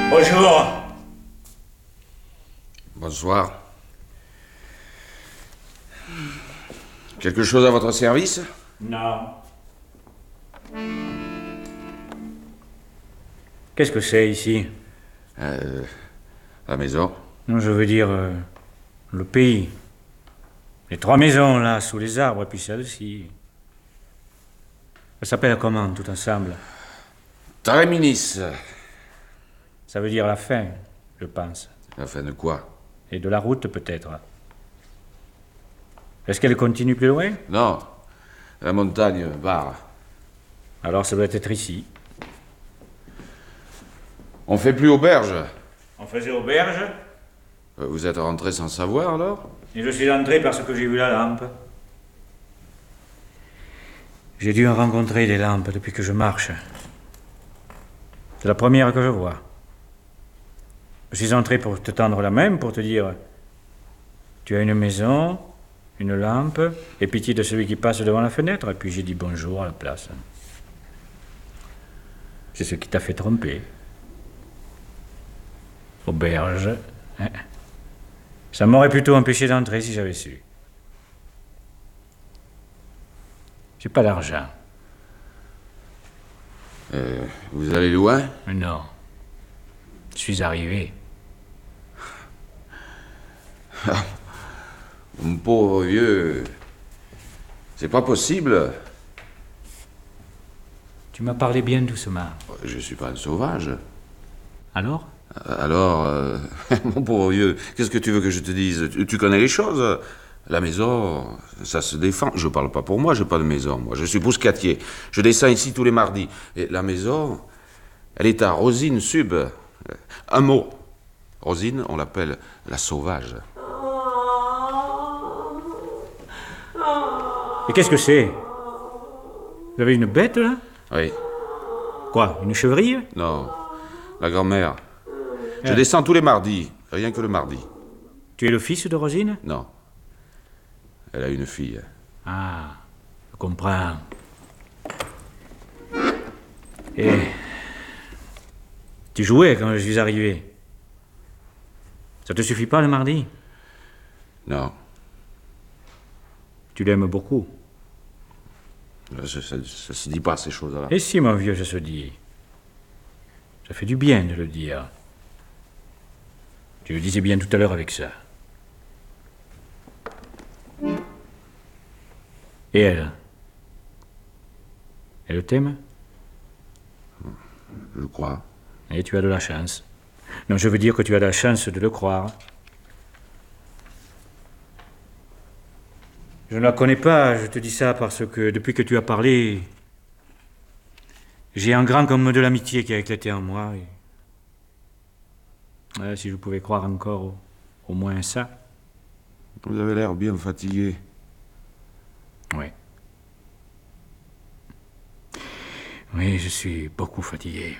Bonjour. Bonsoir. Quelque chose à votre service? Non. Qu'est-ce que c'est ici? La maison. Non, je veux dire, le pays. Les 3 maisons, là, sous les arbres, et puis celle-ci. Ça s'appelle comment, tout ensemble? Tareminis. Ça veut dire la fin, je pense. La fin de quoi? Et de la route, peut-être. Est-ce qu'elle continue plus loin? Non. La montagne, Var. Alors ça doit être ici. On fait plus auberge. On faisait auberge, Vous êtes rentré sans savoir, alors? et je suis entré parce que j'ai vu la lampe. J'ai dû en rencontrer des lampes depuis que je marche. C'est la première que je vois. Je suis entré pour te tendre la main, pour te dire: tu as une maison, une lampe, et pitié de celui qui passe devant la fenêtre. Et puis j'ai dit bonjour à la place. C'est ce qui t'a fait tromper. Auberge. Hein. Ça m'aurait plutôt empêché d'entrer si j'avais su. J'ai pas d'argent. Vous allez loin? Non. Je suis arrivé. Mon pauvre vieux... C'est pas possible. Tu m'as parlé bien doucement. Je suis pas un sauvage. Alors? Alors, mon pauvre vieux, qu'est-ce que tu veux que je te dise? Tu connais les choses. La maison, ça se défend. Je parle pas pour moi, j'ai pas de maison, moi. Je suis bouscatier. Je descends ici tous les mardis. Et la maison, elle est à Rosine Sub. Un mot. Rosine, on l'appelle la sauvage. Et qu'est-ce que c'est? Vous avez une bête, là? Oui. Quoi, une chevrille? Non. La grand-mère. Je descends tous les mardis. Rien que le mardi. Tu es le fils de Rosine? Non. Elle a une fille. Ah, je comprends. Et... tu jouais quand je suis arrivé. Ça te suffit pas le mardi? Non. Tu l'aimes beaucoup. Ça se dit pas, ces choses-là. Et si, mon vieux, je se dis. Ça fait du bien de le dire. Tu le disais bien tout à l'heure avec ça. Et elle? Elle t'aime? Je crois. Et tu as de la chance. Non, je veux dire que tu as de la chance de le croire. Je ne la connais pas, je te dis ça parce que depuis que tu as parlé, j'ai un grand comme de l'amitié qui a éclaté en moi. Et... si je pouvais croire encore au moins ça. Vous avez l'air bien fatigué. Oui. Oui, je suis beaucoup fatigué.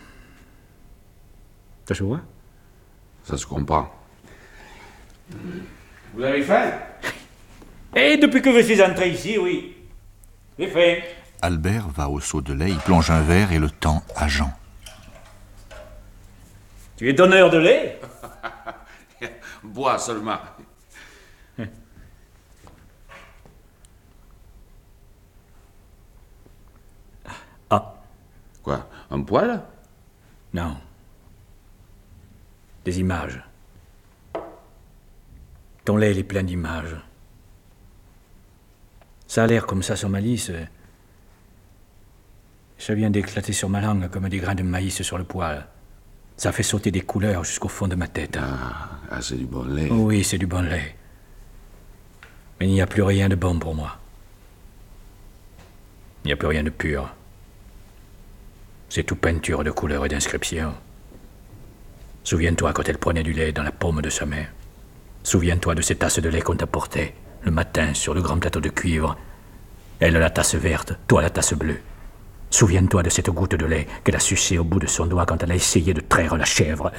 Ça se voit? Ça se comprend. Vous avez faim? Et depuis que je suis entré ici, oui. J'ai faim. Albert va au seau de lait, il plonge un verre et le tend à Jean. Tu es donneur de lait? Bois seulement. Ah. Quoi? Un poil? Non. Des images. Ton lait, il est plein d'images. Ça a l'air comme ça sur ma lisse. Ça vient d'éclater sur ma langue comme des grains de maïs sur le poêle. Ça fait sauter des couleurs jusqu'au fond de ma tête. Ah, c'est du bon lait. Oui, c'est du bon lait. Mais il n'y a plus rien de bon pour moi. Il n'y a plus rien de pur. C'est tout peinture de couleurs et d'inscriptions. Souviens-toi quand elle prenait du lait dans la paume de sa main. Souviens-toi de ces tasses de lait qu'on t'apportait le matin sur le grand plateau de cuivre. Elle la tasse verte, toi la tasse bleue. Souviens-toi de cette goutte de lait qu'elle a sucée au bout de son doigt quand elle a essayé de traire la chèvre.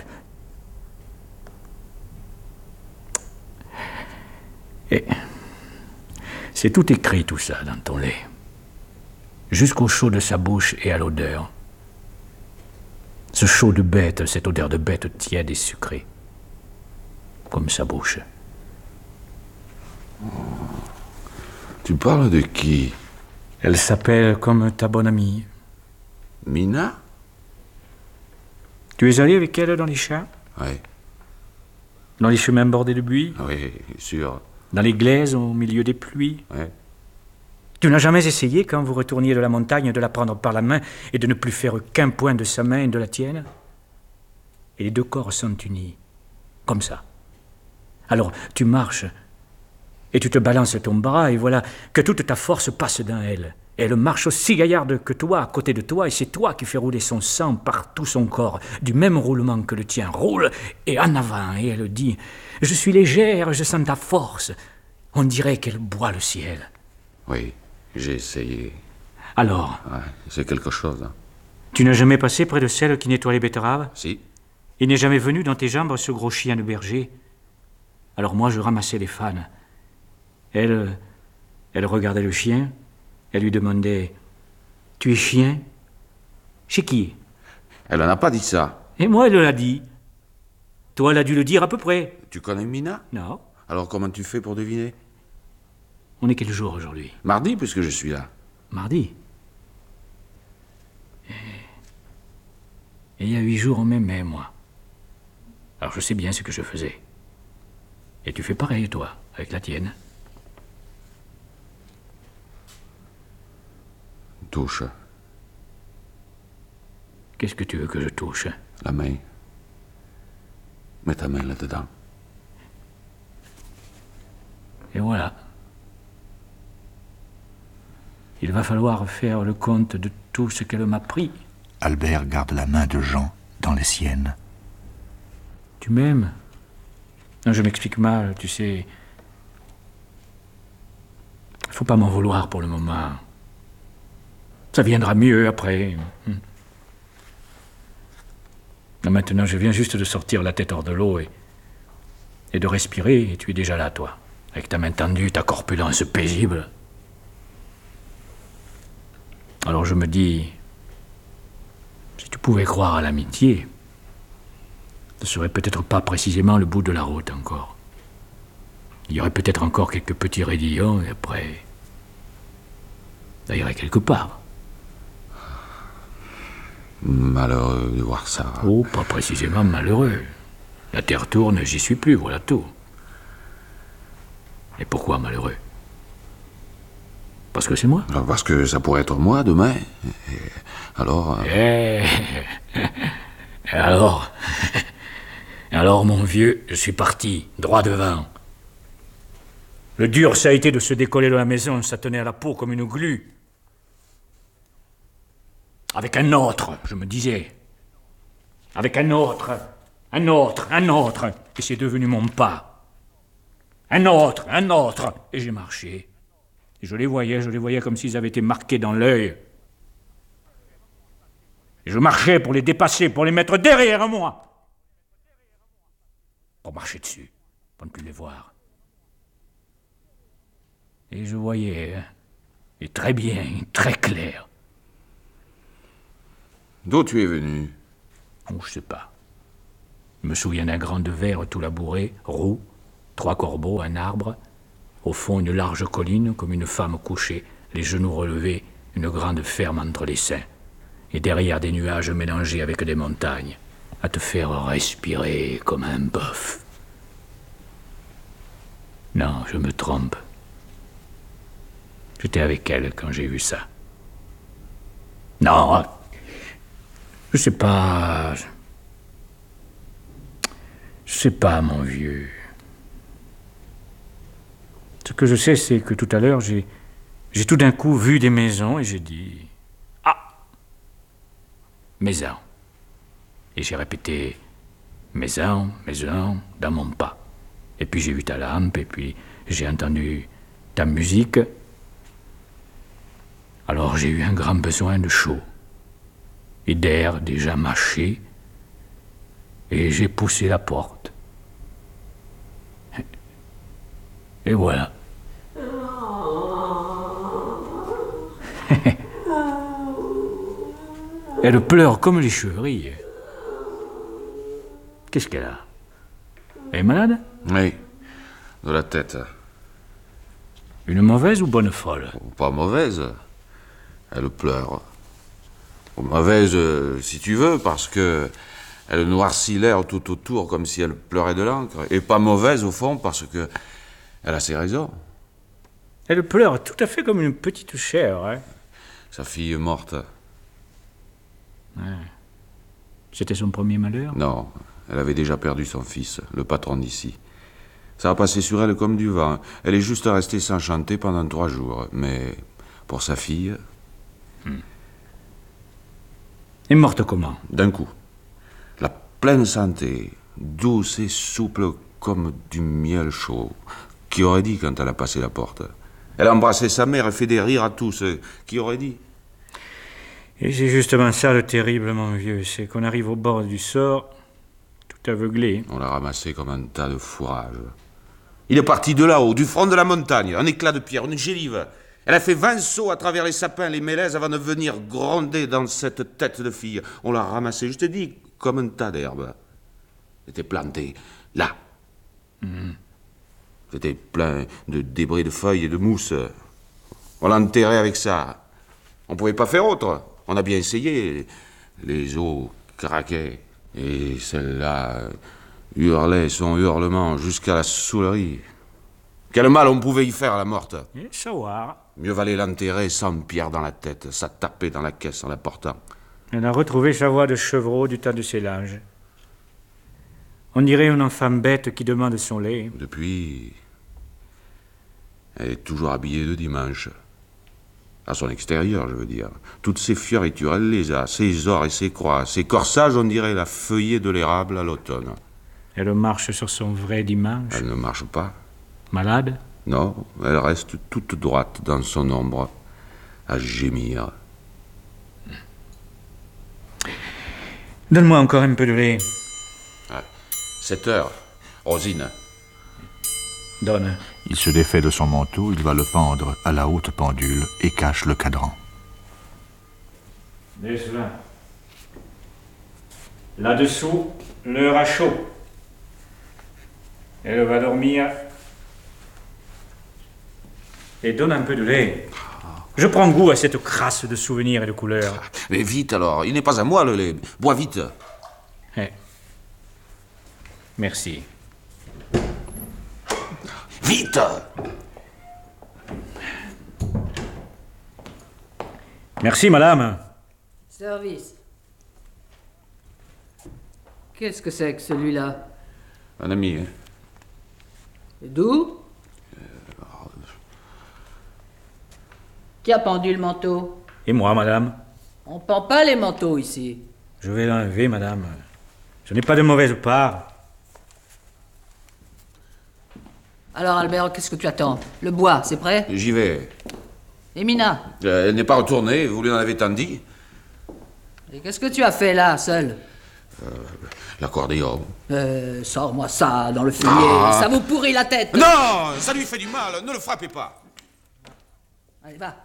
Et c'est tout écrit tout ça dans ton lait. Jusqu'au chaud de sa bouche et à l'odeur. Ce chaud de bête, cette odeur de bête tiède et sucrée. Comme sa bouche. Tu parles de qui? Elle s'appelle comme ta bonne amie. Mina? Tu es allé avec elle dans les champs? Oui. Dans les chemins bordés de buis? Oui, sûr. Dans les glaises au milieu des pluies? Oui. Tu n'as jamais essayé, quand vous retourniez de la montagne, de la prendre par la main et de ne plus faire qu'un point de sa main et de la tienne? Et les deux corps sont unis, comme ça. Alors, tu marches, et tu te balances ton bras, et voilà que toute ta force passe dans elle. Et elle marche aussi gaillarde que toi, à côté de toi, et c'est toi qui fais rouler son sang par tout son corps, du même roulement que le tien. Roule, et en avant, et elle dit, « Je suis légère, je sens ta force. » On dirait qu'elle boit le ciel. Oui, j'ai essayé. Alors, Ouais, c'est quelque chose. Hein. tu n'as jamais passé près de celle qui nettoie les betteraves? Si. Il n'est jamais venu dans tes jambes ce gros chien de berger? Alors moi, je ramassais les fans. Elle regardait le chien. Elle lui demandait, « Tu es chien? Chez qui? » Elle en a pas dit ça. Et moi, elle l'a dit. Toi, elle a dû le dire à peu près. Tu connais Mina? Non. Alors comment tu fais pour deviner? On est quel jour aujourd'hui? Mardi, puisque je suis là. Mardi. Et il y a 8 jours, on m'aimait, moi. Alors je sais bien ce que je faisais. Et tu fais pareil, toi, avec la tienne. Touche. Qu'est-ce que tu veux que je touche? La main. Mets ta main là-dedans. Et voilà. Il va falloir faire le compte de tout ce qu'elle m'a pris. Albert garde la main de Jean dans les siennes. Tu m'aimes? Non, je m'explique mal, tu sais. Faut pas m'en vouloir pour le moment. Ça viendra mieux après. Maintenant, je viens juste de sortir la tête hors de l'eau et de respirer, et tu es déjà là, toi, avec ta main tendue, ta corpulence paisible. Alors je me dis, si tu pouvais croire à l'amitié, ce serait peut-être pas précisément le bout de la route encore. Il y aurait peut-être encore quelques petits raidillons, et après, ça irait quelque part. Malheureux de voir ça. Oh, pas précisément malheureux. La terre tourne, j'y suis plus, voilà tout. Et pourquoi malheureux? Parce que c'est moi. Alors, parce que ça pourrait être moi demain. Et alors... Et alors Alors, mon vieux, je suis parti, droit devant. Le dur, ça a été de se décoller de la maison, ça tenait à la peau comme une glu. Avec un autre, je me disais. Avec un autre. Et c'est devenu mon pas. Un autre. Et j'ai marché. Et je les voyais comme s'ils avaient été marqués dans l'œil. Et je marchais pour les dépasser, pour les mettre derrière moi. Pour marcher dessus, pour ne plus les voir. Et je voyais, et très bien, très clair. D'où tu es venu? Oh, je sais pas. Je me souviens d'un grand de verre tout labouré, roux, 3 corbeaux, un arbre. Au fond, une large colline, comme une femme couchée, les genoux relevés, une grande ferme entre les seins. Et derrière des nuages mélangés avec des montagnes, à te faire respirer comme un bœuf. Non, je me trompe. J'étais avec elle quand j'ai vu ça. Non, je sais pas... Je sais pas, mon vieux. Ce que je sais, c'est que tout à l'heure, j'ai tout d'un coup vu des maisons et j'ai dit... Ah! Maison. Et j'ai répété... Maison, dans mon pas. Et puis j'ai vu ta lampe, et puis j'ai entendu ta musique. Alors j'ai eu un grand besoin de chaud. Et d'air déjà mâché. Et j'ai poussé la porte. Et voilà. Elle pleure comme les chevreuils. Qu'est-ce qu'elle a? Elle est malade? Oui, de la tête. Une mauvaise ou bonne folle? Pas mauvaise. Elle pleure. Mauvaise, si tu veux, parce que elle noircit l'air tout autour comme si elle pleurait de l'encre. Et pas mauvaise, au fond, parce que elle a ses raisons. Elle pleure tout à fait comme une petite chèvre, hein? Sa fille est morte. Ouais. C'était son premier malheur? Non, elle avait déjà perdu son fils, le patron d'ici. Ça a passé sur elle comme du vent. Elle est juste restée sans chanter pendant 3 jours. Mais pour sa fille... Elle est morte comment? D'un coup. La pleine santé, douce et souple comme du miel chaud. Qui aurait dit quand elle a passé la porte? Elle a embrassé sa mère et fait des rires à tous. Qui aurait dit? Et c'est justement ça le terrible, mon vieux, c'est qu'on arrive au bord du sort, tout aveuglé. On l'a ramassé comme un tas de fourrage. Il est parti de là-haut, du front de la montagne, un éclat de pierre, une gélive. Elle a fait 20 sauts à travers les sapins, les mélèzes, avant de venir gronder dans cette tête de fille. On l'a ramassé, je te dis, comme un tas d'herbe. C'était planté, là. C'était plein de débris de feuilles et de mousse. On l'a enterré avec ça. On pouvait pas faire autre. On a bien essayé. Les os craquaient. Et celle-là hurlait son hurlement jusqu'à la saoulerie. Quel mal on pouvait y faire à la morte. Et savoir. Mieux valait l'enterrer sans pierre dans la tête. Ça tapait dans la caisse en la portant. Elle a retrouvé sa voix de chevreau du temps de ses linges. On dirait une enfant bête qui demande son lait. Depuis, elle est toujours habillée de dimanche. À son extérieur, je veux dire. Toutes ses fioritures, elle les a. Ses ors et ses croix. Ses corsages, on dirait la feuillée de l'érable à l'automne. Elle marche sur son vrai dimanche. Elle ne marche pas. Malade? Non, elle reste toute droite dans son ombre, à gémir. Donne-moi encore un peu de lait. 7 heures. Rosine. Donne. Il se défait de son manteau, il va le pendre à la haute pendule et cache le cadran. Laisse-la. Là-dessous, l'heure a chaud. Elle va dormir. Et donne un peu de lait. Je prends goût à cette crasse de souvenirs et de couleurs. Mais vite alors, il n'est pas à moi le lait. Bois vite. Eh. Merci. Vite! Merci, madame. Service. Qu'est-ce que c'est que celui-là? Un ami, hein? Et d'où? Qui a pendu le manteau? Et moi, madame? On pend pas les manteaux ici. Je vais l'enlever, madame. Je n'ai pas de mauvaise part. Alors Albert, qu'est-ce que tu attends? Le bois, c'est prêt? J'y vais. Et Mina? Elle n'est pas retournée, vous lui en avez tant dit? Et qu'est-ce que tu as fait là, seul? L'accordéon. Sors-moi ça dans le fumier, ça vous pourrit la tête! Non! Ça lui fait du mal, ne le frappez pas! Allez, va.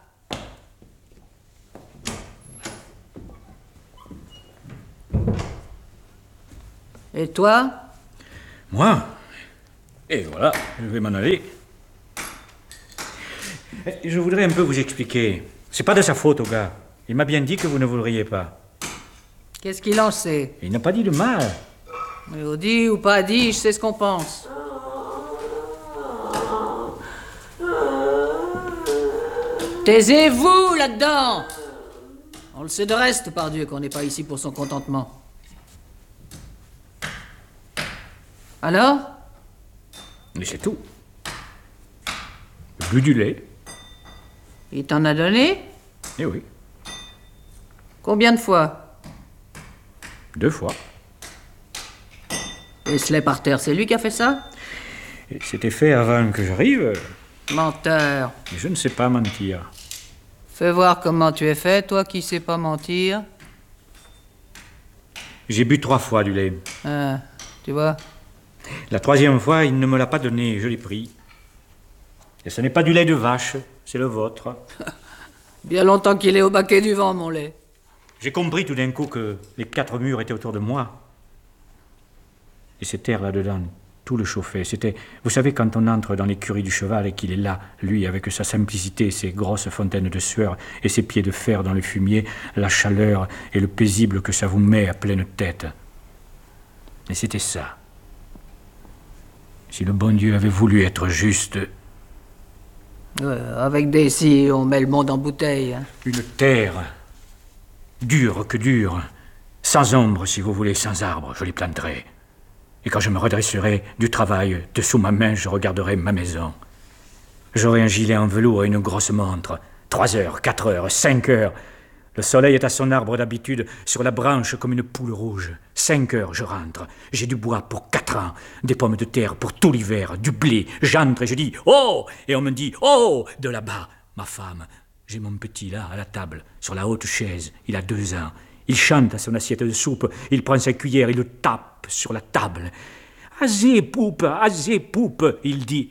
Et toi? Moi? Et voilà, je vais m'en aller. Je voudrais un peu vous expliquer. C'est pas de sa faute, au gars. Il m'a bien dit que vous ne voudriez pas. Qu'est-ce qu'il en sait? Il n'a pas dit de mal. Mais dit ou pas dit, je sais ce qu'on pense. Taisez-vous là-dedans! On le sait de reste, par Dieu, qu'on n'est pas ici pour son contentement. Alors? Mais c'est tout. J'ai bu du lait. Il t'en a donné? Eh oui, Combien de fois? 2 fois. Et ce lait par terre, c'est lui qui a fait ça? Et c'était fait avant que j'arrive. Menteur. Mais je ne sais pas mentir. Fais voir comment tu es fait, toi qui sais pas mentir. J'ai bu 3 fois du lait. Ah, tu vois? La 3e fois, il ne me l'a pas donné, je l'ai pris. Et ce n'est pas du lait de vache, c'est le vôtre. Bien longtemps qu'il est au baquet du vent, mon lait. J'ai compris tout d'un coup que les 4 murs étaient autour de moi. Et cet air là-dedans, tout le chauffait. C'était, vous savez, quand on entre dans l'écurie du cheval et qu'il est là, lui, avec sa simplicité, ses grosses fontaines de sueur et ses pieds de fer dans le fumier, la chaleur et le paisible que ça vous met à pleine tête. Et c'était ça. Si le bon Dieu avait voulu être juste... Avec des si, on met le monde en bouteille. Hein. Une terre, dure que dure, sans ombre, si vous voulez, sans arbre, je l'y planterai. Et quand je me redresserai du travail, dessous ma main, je regarderai ma maison. J'aurai un gilet en velours et une grosse montre. 3 heures, 4 heures, 5 heures. Le soleil est à son arbre d'habitude, sur la branche comme une poule rouge. 5 heures, je rentre. J'ai du bois pour 4 ans, des pommes de terre pour tout l'hiver, du blé. J'entre et je dis « Oh !» Et on me dit « Oh !» De là-bas, ma femme. J'ai mon petit là, à la table, sur la haute chaise. Il a 2 ans. Il chante à son assiette de soupe. Il prend sa cuillère, il le tape sur la table. « Azé, poupe, il dit.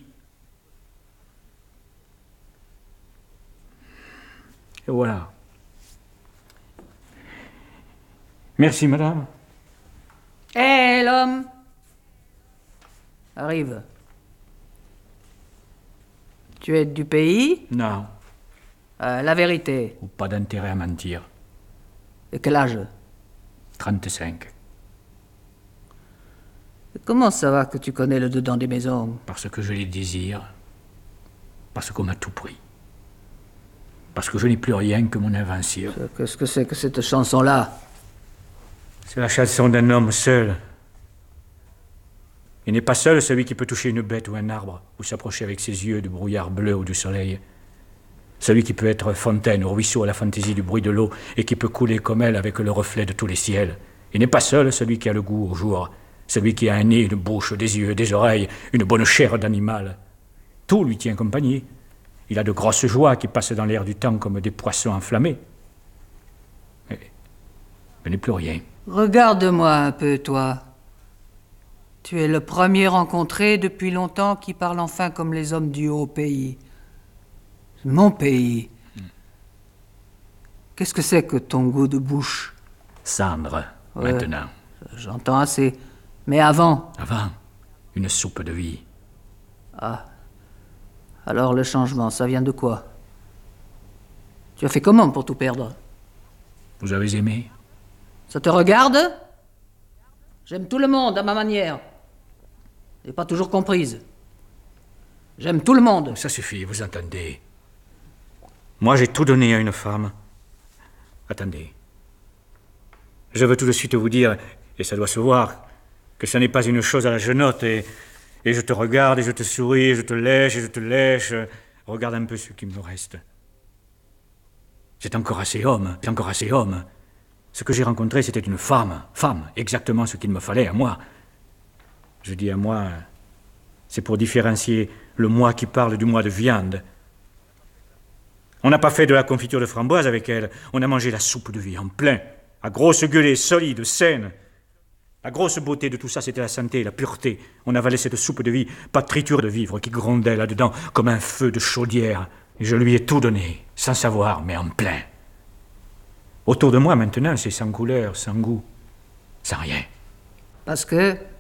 Et voilà. Merci, madame. Hé, l'homme! Arrive. Tu es du pays? Non, La vérité. ou pas d'intérêt à mentir. Et quel âge? 35. Comment ça va que tu connais le dedans des maisons? Parce que je les désire. Parce qu'on m'a tout pris. Parce que je n'ai plus rien que mon invention. Qu'est-ce que c'est que cette chanson-là? C'est la chanson d'un homme seul. Il n'est pas seul celui qui peut toucher une bête ou un arbre, ou s'approcher avec ses yeux du brouillard bleu ou du soleil. Celui qui peut être fontaine ou ruisseau à la fantaisie du bruit de l'eau et qui peut couler comme elle avec le reflet de tous les ciels. Il n'est pas seul celui qui a le goût au jour, celui qui a un nez, une bouche, des yeux, des oreilles, une bonne chair d'animal. Tout lui tient compagnie. Il a de grosses joies qui passent dans l'air du temps comme des poissons enflammés. Mais je n'ai plus rien. Regarde-moi un peu, toi. Tu es le premier rencontré depuis longtemps qui parle enfin comme les hommes du haut pays. Mon pays. Qu'est-ce que c'est que ton goût de bouche? Cendre, Ouais. maintenant. J'entends assez. Mais avant? Avant, une soupe de vie. Alors le changement, ça vient de quoi? Tu as fait comment pour tout perdre? Vous avez aimé? Ça te regarde? J'aime tout le monde à ma manière. Et pas toujours comprise. J'aime tout le monde. Ça suffit, vous entendez. Moi, j'ai tout donné à une femme. Attendez. Je veux tout de suite vous dire, et ça doit se voir, que ce n'est pas une chose à la genotte, et je te regarde, et je te souris, et je te lèche, et je te lèche. Regarde un peu ce qui me reste. C'est encore assez homme, c'est encore assez homme. Ce que j'ai rencontré, c'était une femme, exactement ce qu'il me fallait à moi. Je dis à moi, c'est pour différencier le moi qui parle du moi de viande. On n'a pas fait de la confiture de framboise avec elle, on a mangé la soupe de vie en plein, à grosse gueulée, solide, saine. La grosse beauté de tout ça, c'était la santé, la pureté. On avalait cette soupe de vie, pas de triture de vivre qui grondait là-dedans comme un feu de chaudière. Et je lui ai tout donné, sans savoir, mais en plein. Autour de moi, maintenant, c'est sans couleur, sans goût, sans rien. Parce que